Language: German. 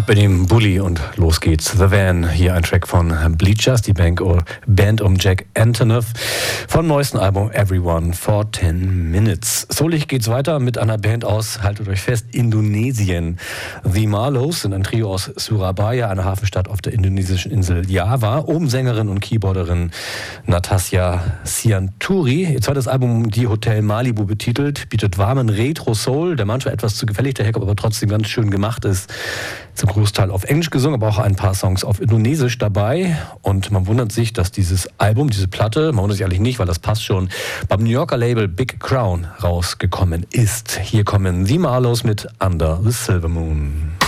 Ab in den Bulli und los geht's. The Van, hier ein Track von Bleachers, die Band um Jack Antonoff vom neuesten Album Everyone for 10 Minutes. Soulig geht's weiter mit einer Band aus, haltet euch fest, Indonesien. The Marlows sind ein Trio aus Surabaya, einer Hafenstadt auf der indonesischen Insel Java, um Sängerin und Keyboarderin Natasja Sianturi. Ihr zweites Album, die Hotel Malibu betitelt, bietet warmen Retro-Soul, der manchmal etwas zu gefällig daherkommt, aber trotzdem ganz schön gemacht ist. Zum Großteil auf Englisch gesungen, aber auch ein paar Songs auf Indonesisch dabei. Und man wundert sich, dass dieses Album, diese Platte, man wundert sich eigentlich nicht, weil das passt schon, beim New Yorker Label Big Crown rausgekommen ist. Hier kommen The Marlows mit Under the Silver Moon.